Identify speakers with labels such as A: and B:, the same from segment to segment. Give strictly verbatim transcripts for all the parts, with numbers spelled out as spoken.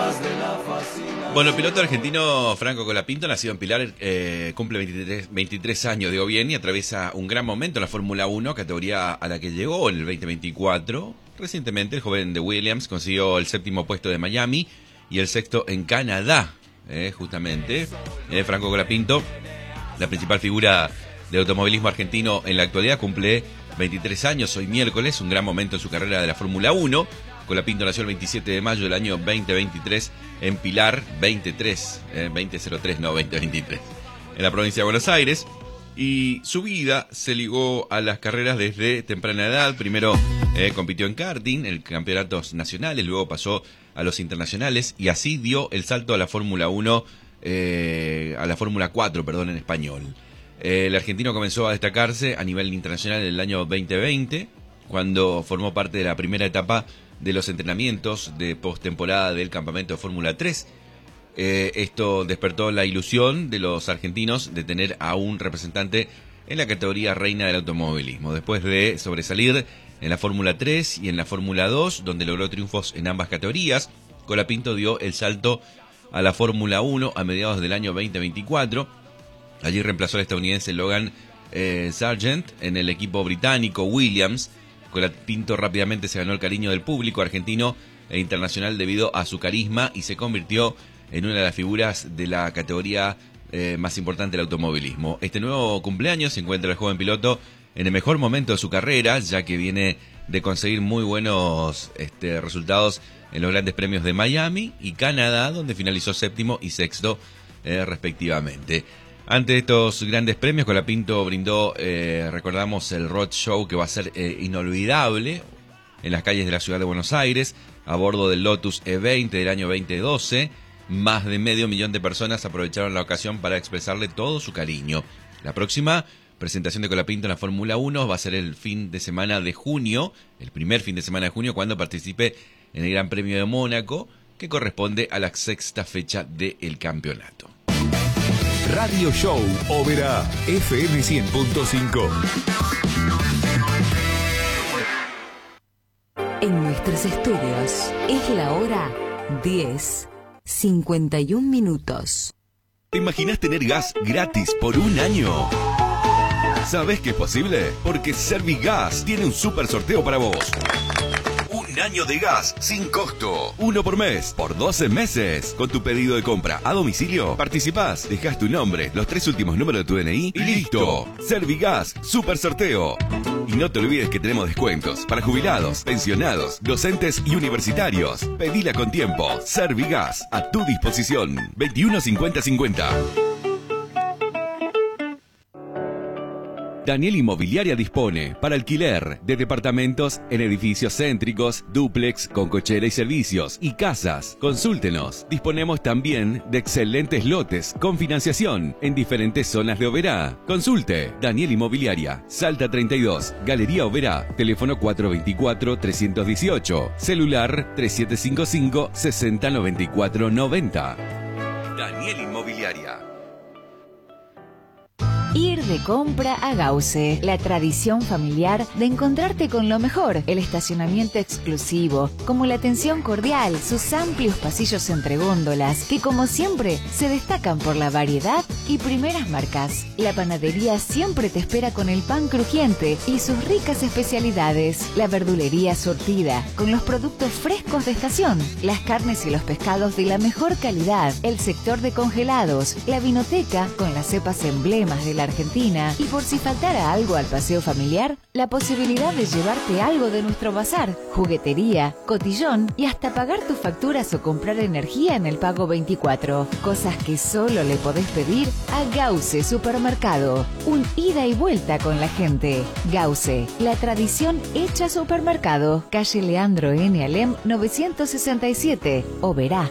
A: Bueno, el piloto argentino Franco Colapinto, nacido en Pilar, eh, cumple veintitrés, veintitrés años, digo bien, y atraviesa un gran momento en la Fórmula uno, categoría a la que llegó en el veinte veinticuatro. Recientemente, el joven de Williams consiguió el séptimo puesto de Miami y el sexto en Canadá, eh, justamente. Eh, Franco Colapinto, la principal figura del automovilismo argentino en la actualidad, cumple veintitrés años hoy miércoles, un gran momento en su carrera de la Fórmula uno. Colapinto nació el veintisiete de mayo del año veinte veintitrés en Pilar, veintitrés, eh, veinte cero tres, no, veinte veintitrés, en la provincia de Buenos Aires. Y su vida se ligó a las carreras desde temprana edad. Primero eh, compitió en karting, en campeonatos nacionales, luego pasó a los internacionales y así dio el salto a la Fórmula uno, eh, a la Fórmula cuatro, perdón, en español. Eh, el argentino comenzó a destacarse a nivel internacional en el año veinte veinte, cuando formó parte de la primera etapa de los entrenamientos de postemporada del campamento de Fórmula tres. Eh, esto despertó la ilusión de los argentinos de tener a un representante en la categoría reina del automovilismo. Después de sobresalir en la Fórmula tres y en la Fórmula dos, donde logró triunfos en ambas categorías, Colapinto dio el salto a la Fórmula uno a mediados del año veinte veinticuatro. Allí reemplazó al estadounidense Logan eh, Sargent en el equipo británico Williams. Colapinto rápidamente se ganó el cariño del público argentino e internacional debido a su carisma y se convirtió en una de las figuras de la categoría eh, más importante del automovilismo. Este nuevo cumpleaños se encuentra el joven piloto en el mejor momento de su carrera, ya que viene de conseguir muy buenos este, resultados en los grandes premios de Miami y Canadá, donde finalizó séptimo y sexto eh, respectivamente. Ante estos grandes premios, Colapinto brindó, eh, recordamos, el Road Show, que va a ser eh, inolvidable en las calles de la ciudad de Buenos Aires, a bordo del Lotus E veinte del año veinte doce. Más de medio millón de personas aprovecharon la ocasión para expresarle todo su cariño. La próxima presentación de Colapinto en la Fórmula uno va a ser el fin de semana de junio, el primer fin de semana de junio, cuando participe en el Gran Premio de Mónaco, que corresponde a la sexta fecha del campeonato.
B: Radio Show Oberá, F M cien punto cinco.
C: En nuestros estudios es la hora diez, cincuenta y un minutos.
B: ¿Te imaginas tener gas gratis por un año? ¿Sabes que es posible? Porque Servigas tiene un super sorteo para vos. Un año de gas sin costo. Uno por mes, por doce meses. Con tu pedido de compra a domicilio, participás, dejás tu nombre, los tres últimos números de tu D N I y listo. Servigas, super sorteo. Y no te olvides que tenemos descuentos para jubilados, pensionados, docentes y universitarios. Pedila con tiempo. Servigas, a tu disposición. veintiuno cincuenta cincuenta. Daniel Inmobiliaria dispone para alquiler de departamentos en edificios céntricos, dúplex con cochera y servicios y casas. Consúltenos. Disponemos también de excelentes lotes con financiación en diferentes zonas de Oberá. Consulte. Daniel Inmobiliaria, Salta treinta y dos, Galería Oberá, teléfono cuatro veinticuatro, trescientos dieciocho, celular tres siete cinco cinco, sesenta noventa y cuatro noventa. Daniel Inmobiliaria.
C: Ir de compra a Gause, la tradición familiar de encontrarte con lo mejor, el estacionamiento exclusivo, como la atención cordial, sus amplios pasillos entre góndolas, que como siempre se destacan por la variedad y primeras marcas. La panadería siempre te espera con el pan crujiente y sus ricas especialidades, la verdulería surtida, con los productos frescos de estación, las carnes y los pescados de la mejor calidad, el sector de congelados, la vinoteca con las cepas emblemas de la Argentina y, por si faltara algo al paseo familiar, la posibilidad de llevarte algo de nuestro bazar, juguetería, cotillón y hasta pagar tus facturas o comprar energía en el pago veinticuatro. Cosas que solo le podés pedir a Gause Supermercado. Un ida y vuelta con la gente. Gause, la tradición hecha supermercado. Calle Leandro N. Alem novecientos sesenta y siete, Oberá.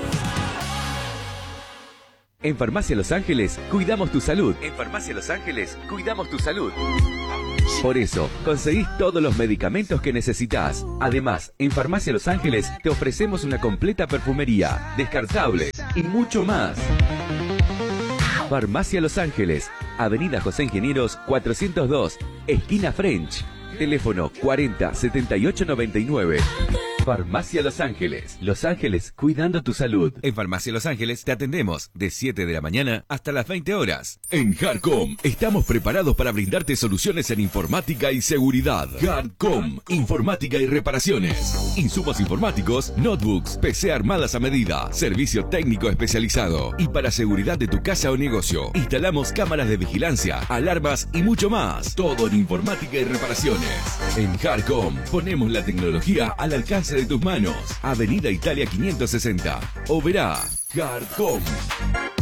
B: En Farmacia Los Ángeles, cuidamos tu salud. En Farmacia Los Ángeles, cuidamos tu salud. Por eso, conseguís todos los medicamentos que necesitas. Además, en Farmacia Los Ángeles te ofrecemos una completa perfumería, descartables y mucho más. Farmacia Los Ángeles, Avenida José Ingenieros cuatrocientos dos, esquina French. Teléfono cuarenta, setenta y ocho noventa y nueve. Farmacia Los Ángeles. Los Ángeles cuidando tu salud.
A: En Farmacia Los Ángeles te atendemos de siete de la mañana hasta las veinte horas.
B: En Hardcom estamos preparados para brindarte soluciones en informática y seguridad. Hardcom, informática y reparaciones. Insumos informáticos, notebooks, P C armadas a medida, servicio técnico especializado. Y para seguridad de tu casa o negocio, instalamos cámaras de vigilancia, alarmas y mucho más. Todo en informática y reparaciones. En Hardcom ponemos la tecnología al alcance de tus manos. Avenida Italia quinientos sesenta. Oberá. Hardcom.